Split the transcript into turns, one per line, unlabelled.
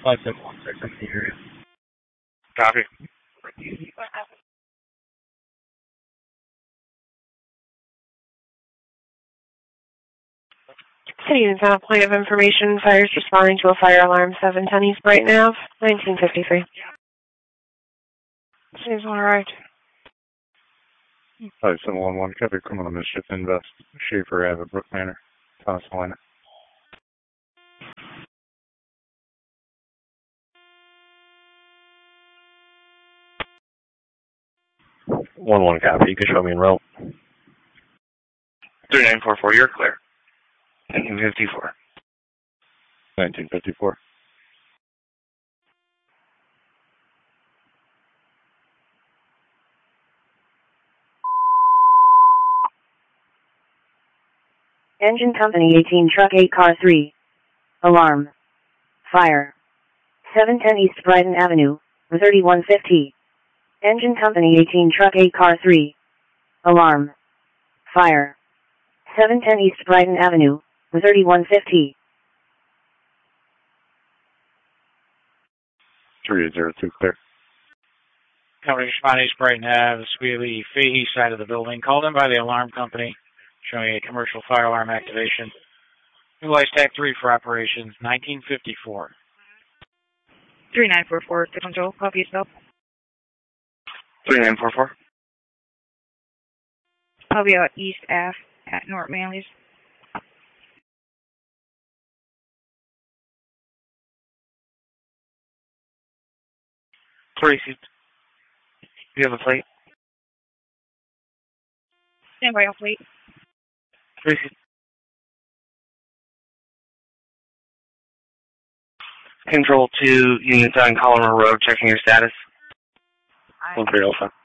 5616 in the area.
Copy.
City and Sound Point of Information, fires responding to a fire alarm, 710 East Brighton Ave, 1953. City's all right.
5711, copy, criminal mischief invest, Schaefer Ave, Brook Manor, Thomas Helena.
1-1 copy, you can show me in route.
3944, you're clear. 1954. 1954.
Engine Company 18 Truck 8 Car 3. Alarm. Fire. 710 East Brighton Avenue, 3150. Engine Company 18 Truck 8 Car 3. Alarm. Fire. 710 East Brighton Avenue, 3150.
3802, clear.
Company responding East Brighton Ave, Sweely Fahey side of the building. Called in by the alarm company, showing a commercial fire alarm activation. Utilize TAC 3 for operations, 1954.
3944, to control. Copy yourself.
3944.
I'll be out East Ave at North Manly's.
Tracy, do you have a plate?
Stand by, off wait.
Tracy. Control 2, units on Collimer Road, checking your status. 1305.